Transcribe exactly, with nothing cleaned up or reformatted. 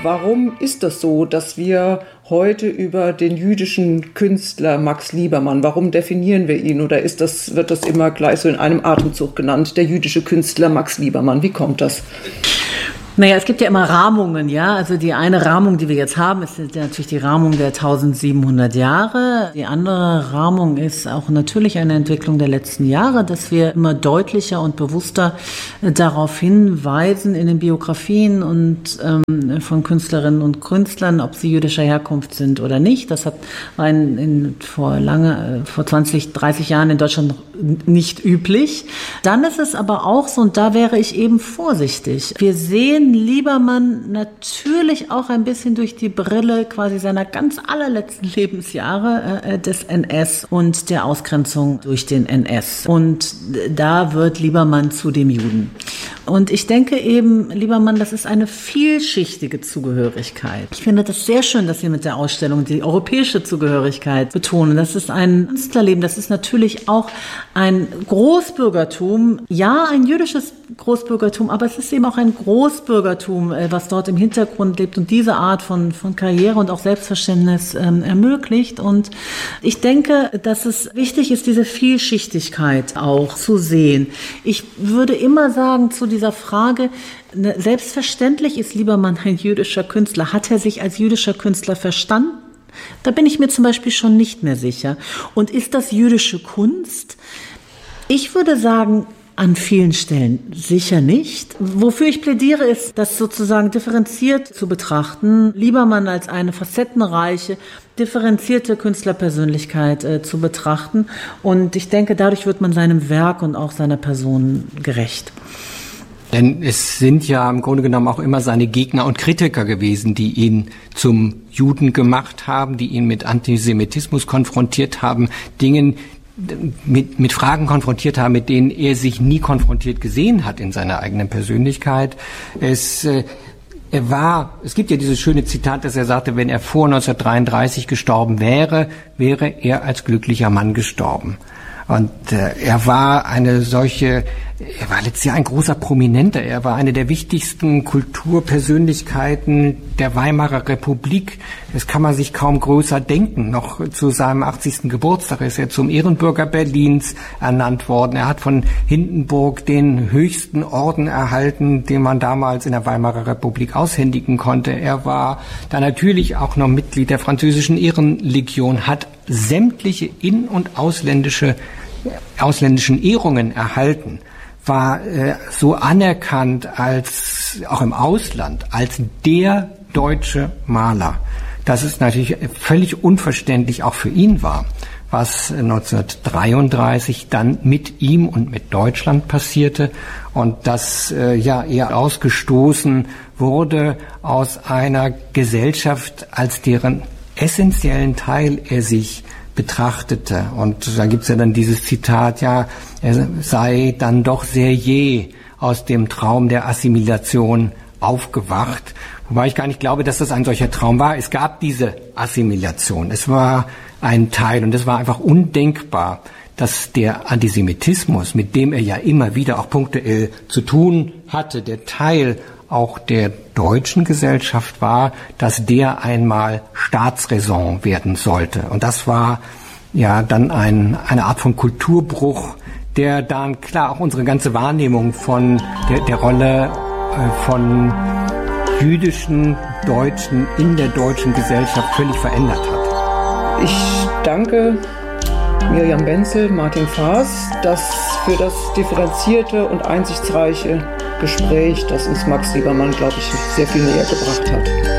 Warum ist das so, dass wir heute über den jüdischen Künstler Max Liebermann, warum definieren wir ihn? Oder ist das, wird das immer gleich so in einem Atemzug genannt, der jüdische Künstler Max Liebermann? Wie kommt das? Naja, es gibt ja immer Rahmungen, ja. Also die eine Rahmung, die wir jetzt haben, ist natürlich die Rahmung der eintausendsiebenhundert Jahre. Die andere Rahmung ist auch natürlich eine Entwicklung der letzten Jahre, dass wir immer deutlicher und bewusster darauf hinweisen in den Biografien und ähm, von Künstlerinnen und Künstlern, ob sie jüdischer Herkunft sind oder nicht. Das hat war in, in, vor lange, vor zwanzig, dreißig Jahren in Deutschland noch nicht üblich. Dann ist es aber auch so, und da wäre ich eben vorsichtig. Wir sehen Liebermann natürlich auch ein bisschen durch die Brille quasi seiner ganz allerletzten Lebensjahre äh, des N S und der Ausgrenzung durch den N S. Und da wird Liebermann zu dem Juden. Und ich denke eben, Liebermann, das ist eine vielschichtige Zugehörigkeit. Ich finde das sehr schön, dass Sie mit der Ausstellung die europäische Zugehörigkeit betonen. Das ist ein Künstlerleben, das ist natürlich auch ein Großbürgertum, ja, ein jüdisches Großbürgertum, aber es ist eben auch ein Großbürgertum, was dort im Hintergrund lebt und diese Art von, von Karriere und auch Selbstverständnis ähm, ermöglicht. Und ich denke, dass es wichtig ist, diese Vielschichtigkeit auch zu sehen. Ich würde immer sagen zu dieser Frage, selbstverständlich ist Liebermann ein jüdischer Künstler. Hat er sich als jüdischer Künstler verstanden? Da bin ich mir zum Beispiel schon nicht mehr sicher. Und ist das jüdische Kunst? Ich würde sagen, an vielen Stellen sicher nicht. Wofür ich plädiere, ist, das sozusagen differenziert zu betrachten. Liebermann als eine facettenreiche, differenzierte Künstlerpersönlichkeit äh, zu betrachten. Und ich denke, dadurch wird man seinem Werk und auch seiner Person gerecht. Denn es sind ja im Grunde genommen auch immer seine Gegner und Kritiker gewesen, die ihn zum Juden gemacht haben, die ihn mit Antisemitismus konfrontiert haben, Dingen, mit, mit Fragen konfrontiert haben, mit denen er sich nie konfrontiert gesehen hat in seiner eigenen Persönlichkeit. Es, äh, er war, es gibt ja dieses schöne Zitat, dass er sagte, wenn er vor neunzehnhundertdreiunddreißig gestorben wäre, wäre er als glücklicher Mann gestorben. Und äh, er war eine solche, er war letztes Jahr ein großer Prominenter, er war eine der wichtigsten Kulturpersönlichkeiten der Weimarer Republik. Das kann man sich kaum größer denken. Noch zu seinem achtzigsten Geburtstag ist er zum Ehrenbürger Berlins ernannt worden. Er hat von Hindenburg den höchsten Orden erhalten, den man damals in der Weimarer Republik aushändigen konnte. Er war dann natürlich auch noch Mitglied der französischen Ehrenlegion, hat sämtliche in- und ausländische, ausländischen Ehrungen erhalten, war äh, so anerkannt als, auch im Ausland, als der deutsche Maler, dass es natürlich völlig unverständlich auch für ihn war, was neunzehnhundertdreiunddreißig dann mit ihm und mit Deutschland passierte und dass äh, ja er ausgestoßen wurde aus einer Gesellschaft, als deren essentiellen Teil er sich betrachtete. Und da gibt's ja dann dieses Zitat, ja, er sei dann doch sehr jäh aus dem Traum der Assimilation aufgewacht. Wobei ich gar nicht glaube, dass das ein solcher Traum war. Es gab diese Assimilation. Es war ein Teil und es war einfach undenkbar, dass der Antisemitismus, mit dem er ja immer wieder auch punktuell zu tun hatte, der Teil auch der deutschen Gesellschaft war, dass der einmal Staatsräson werden sollte. Und das war ja dann ein, eine Art von Kulturbruch, der dann klar auch unsere ganze Wahrnehmung von der, der Rolle äh, von jüdischen Deutschen in der deutschen Gesellschaft völlig verändert hat. Ich danke Miriam Wenzel, Martin Faas, das für das differenzierte und einsichtsreiche Gespräch, das uns Max Liebermann, glaube ich, sehr viel näher gebracht hat.